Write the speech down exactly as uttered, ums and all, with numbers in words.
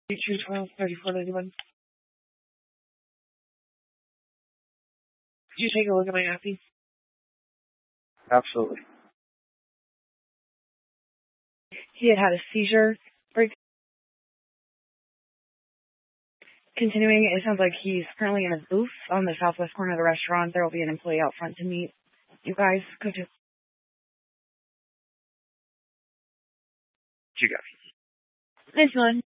two twelve thirty-four ninety-one. Could you take a look at my appy? Absolutely. He had had a seizure. Break. Continuing, it sounds like he's currently in his booth on the southwest corner of the restaurant. There will be an employee out front to meet you guys. Could you? You got it. Thanks, Lynn.